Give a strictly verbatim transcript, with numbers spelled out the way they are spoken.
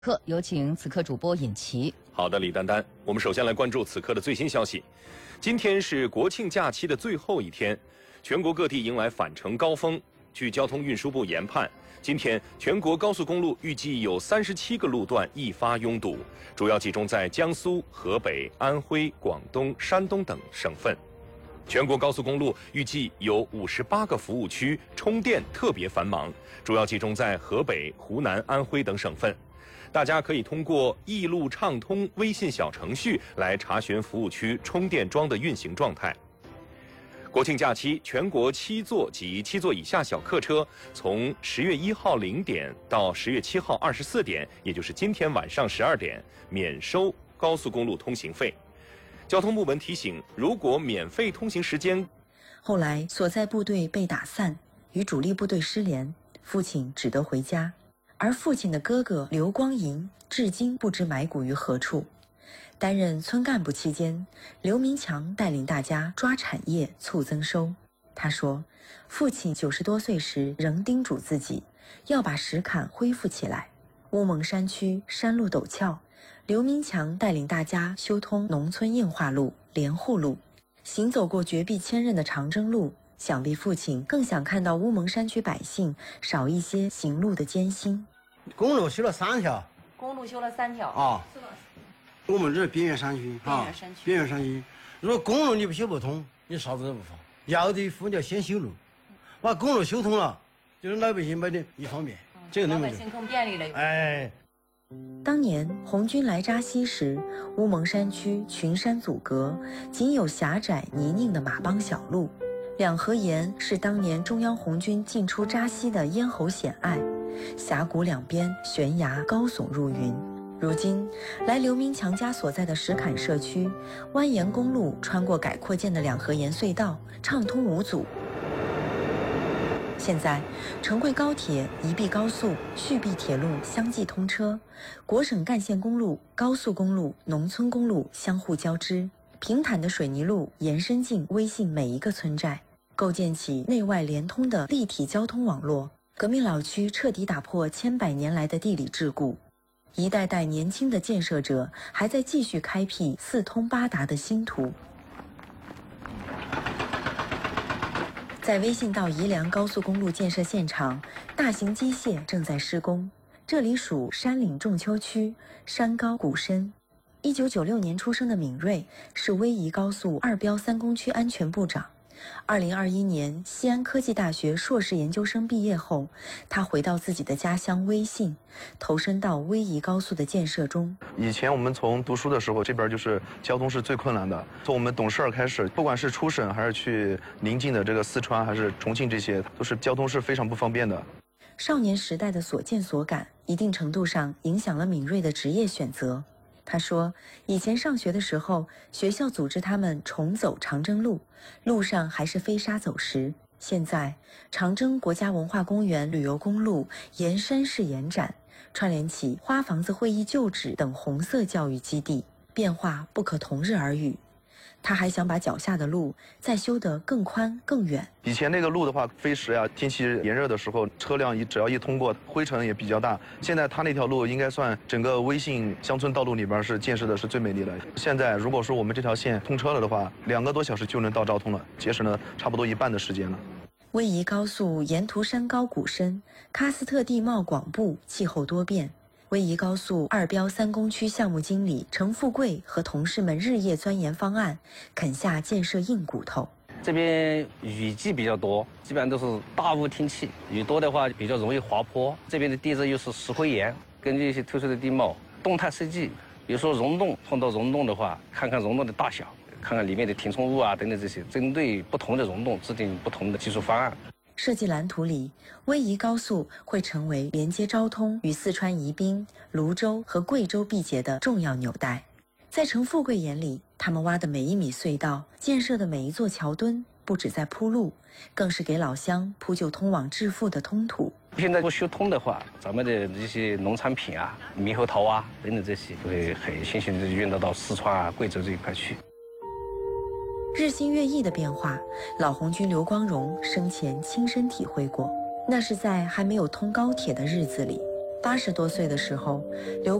课有请此刻主播尹奇。 好的，李丹丹，我们首先来关注此刻的最新消息。今天是国庆假期的最后一天，全国各地迎来返程高峰。据交通运输部研判，今天全国高速公路预计有三十七个路段易发拥堵，主要集中在江苏、河北、安徽、广东、山东等省份。全国高速公路预计有五十八个服务区充电特别繁忙，主要集中在河北、湖南、安徽等省份。大家可以通过易路畅通微信小程序来查询服务区充电桩的运行状态。国庆假期，全国七座及七座以下小客车从十月一号零点到十月七号二十四点，也就是今天晚上十二点，免收高速公路通行费。交通部门提醒，如果免费通行时间， 后来所在部队被打散，与主力部队失联，父亲只得回家。而父亲的哥哥刘光银至今不知埋骨于何处。担任村干部期间，刘明强带领大家抓产业促增收。他说，父亲九十多岁时仍叮嘱自己要把石坎恢复起来。乌蒙山区山路陡峭，刘明强带领大家修通农村硬化路、连户路，行走过绝壁千仞的长征路。想必父亲更想看到乌蒙山区百姓少一些行路的艰辛。 公路修了三条， 公路修了三条啊。我们这是边缘山区， 边缘山区， 边缘山区。如果公路你不修不通，你啥子都不发。要的夫你要先修路，把公路修通了，就是老百姓买的一方便， 嗯、 这个老百姓更便利了。 哎。 当年红军来扎西时，乌蒙山区群山阻隔，仅有狭窄泥泞的马帮小路。两河沿是当年中央红军进出扎西的咽喉险隘，峡谷两边悬崖高耸入云。如今来刘明强家所在的石坎社区，蜿蜒公路穿过改扩建的两河沿隧道，畅通无阻。现在成贵高铁、宜碧高速、续碧铁路相继通车，国省干线公路、高速公路、农村公路相互交织，平坦的水泥路延伸进微信每一个村寨，构建起内外连通的立体交通网络。革命老区彻底打破千百年来的地理桎梏，一代代年轻的建设者还在继续开辟四通八达的新途。在微信到宜良高速公路建设现场，大型机械正在施工。这里属山岭仲丘区，山高谷深。一九九六年出生的闵瑞是威仪高速二标三工区安全部长。二零二一年西安科技大学硕士研究生毕业后，他回到自己的家乡威信，投身到威仪高速的建设中。 以前我们从读书的时候，这边就是交通是最困难的。从我们懂事儿开始，不管是出省还是去邻近的这个四川还是重庆，这些都是交通是非常不方便的。 少年时代的所见所感，一定程度上影响了闵瑞的职业选择。他说，以前上学的时候，学校组织他们重走长征路，路上还是飞沙走石。现在，长征国家文化公园旅游公路沿山式延展，串联起花房子会议旧址等红色教育基地，变化不可同日而语。他还想把脚下的路再修得更宽更远。 以前那个路的话，飞石呀，天气炎热的时候，车辆一只要一通过，灰尘也比较大。现在他那条路应该算整个微信乡村道路里边是建设的是最美丽的。现在如果说我们这条线通车了的话，两个多小时就能到昭通了，节省了差不多一半的时间了。 威仪高速沿途山高谷深，喀斯特地貌广布，气候多变。威仪高速二标三工区项目经理程富贵和同事们日夜钻研方案，啃下建设硬骨头。 这边雨季比较多，基本上都是大雾天气，雨多的话比较容易滑坡。这边的地质又是石灰岩，根据一些特殊的地貌，动态设计，比如说溶洞，碰到溶洞的话，看看溶洞的大小，看看里面的填充物啊等等这些，针对不同的溶洞制定不同的技术方案。 设计蓝图里，威仪高速会成为连接昭通与四川宜宾、泸州和贵州毕节的重要纽带。在程富贵眼里，他们挖的每一米隧道，建设的每一座桥墩，不止在铺路，更是给老乡铺就通往致富的通途。 现在不修通的话，咱们的这些农产品啊、猕猴桃啊等等这些，会很新鲜的运到到四川啊、贵州这一块去。 日新月异的变化，老红军刘光荣生前亲身体会过。那是在还没有通高铁的日子里， 八十多岁的时候，刘